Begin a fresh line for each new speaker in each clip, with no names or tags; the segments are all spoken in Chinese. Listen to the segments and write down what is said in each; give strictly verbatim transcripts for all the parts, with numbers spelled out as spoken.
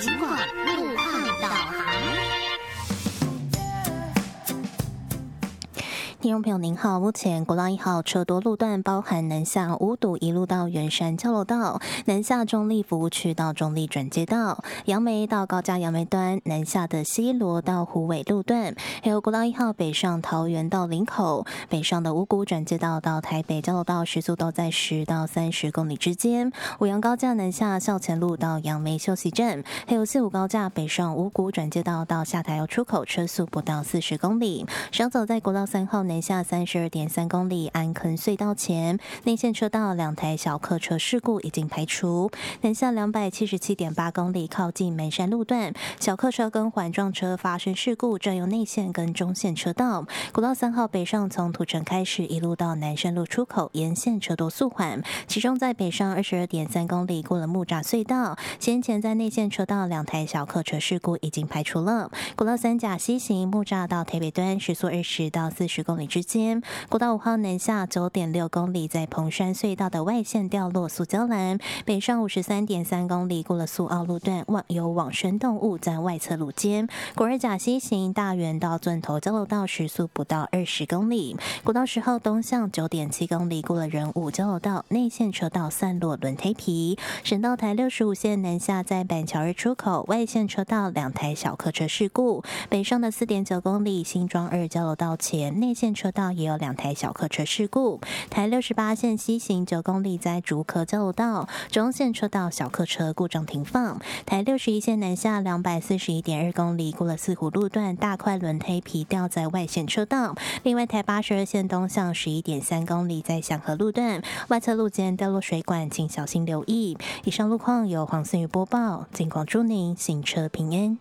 尽管路况导航。
听众朋友您好，目前国道一号车多路段包含南下五堵一路到圆山交流道，南下中立服务区到中立转接道，杨梅到高架杨梅端，南下的西螺到虎尾路段，还有国道一号北上桃园到林口，北上的五股转接道到台北交流道时速都在十到三十公里之间。五杨高架南下校前路到杨梅休息站，还有四五高架北上五股转接道到下台油出口，车速不到四十公里。少走在国道三号南下三十二点三公里安坑隧道前，内线车道两台小客车事故已经排除。南下两百七十七点八公里靠近门山路段，小客车跟环状车发生事故，占用内线跟中线车道。国道三号北上从土城开始一路到南山路出口，沿线车多速缓。其中在北上二十二点三公里过了木栅隧道，先前在内线车道两台小客车事故已经排除了。国道三甲西行木栅到台北端时速二十到四十公里之间。国道五号南下九点六公里，在蓬山隧道的外线掉落塑胶栏，北上五十三点三公里过了苏澳路段，有往生动物在外侧路肩。国二甲西行大园到钻头交流道时速不到二十公里。国道十号东向九点七公里过了仁武交流道，内线车道散落轮胎皮。省道台六十五线南下在板桥二出口，外线车道两台小客车事故。北上的四点九公里新庄二交流道前，内线车道也有两台小客车事故。台六十八线西行九公里在竹科交流道，中线车道小客车故障停放。台六十一线南下两百四十一点二公里过了四湖路段，大块轮胎皮掉在外线车道。另外台八十二线东向十一点三公里在祥和路段，外侧路肩掉落水管，请小心留意。以上路况由黄思瑜播报，尽管祝您行车平安。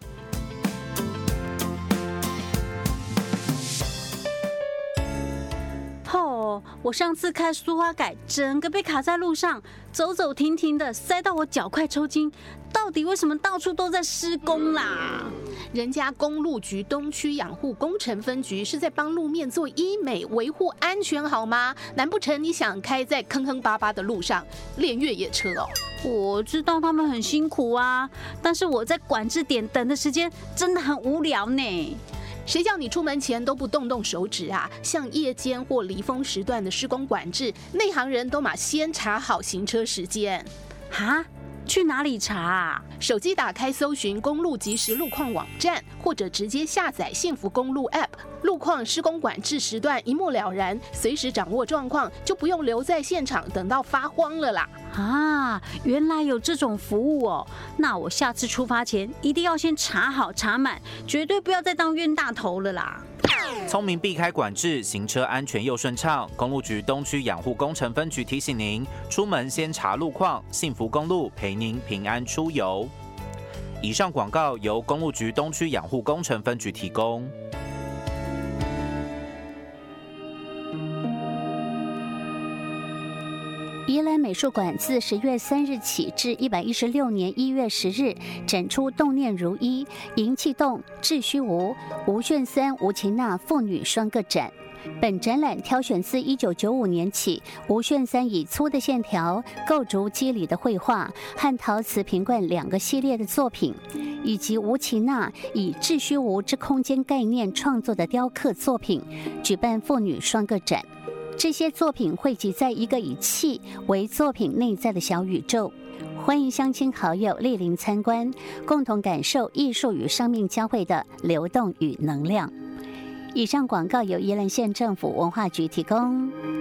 哦，我上次开苏花改，整个被卡在路上，走走停停的，塞到我脚快抽筋。到底为什么到处都在施工啦？
人家公路局东区养护工程分局是在帮路面做医美，维护安全，好吗？难不成你想开在坑坑巴巴的路上练越野车哦？
我知道他们很辛苦啊，但是我在管制点等的时间真的很无聊呢。
谁叫你出门前都不动动手指啊？像夜间或离峰时段的施工管制，内行人都马先查好行车时间。
哈？去哪里查啊？
手机打开搜寻公路即时路况网站，或者直接下载幸福公路 App， 路况施工管制时段一目了然，随时掌握状况，就不用留在现场等到发慌了啦。
啊，原来有这种服务哦！那我下次出发前一定要先查好查满，绝对不要再当冤大头了啦。
聪明避开管制，行车安全又顺畅。公路局东区养护工程分局提醒您：出门先查路况，幸福公路陪您平安出游。以上广告由公路局东区养护工程分局提供。
宜兰美术馆自十月三日起至一百一十六年一月十日展出动念如一、银气动、智虚无、吴炫三、吴琴娜父女双个展。本展览挑选自一九九五年起，吴炫三以粗的线条构筑肌理的绘画和陶瓷瓶罐两个系列的作品，以及吴琴娜以智虚无之空间概念创作的雕刻作品，举办父女双个展。这些作品汇集在一个以气为作品内在的小宇宙，欢迎乡亲好友莅临参观，共同感受艺术与生命交汇的流动与能量。以上广告由宜兰县政府文化局提供。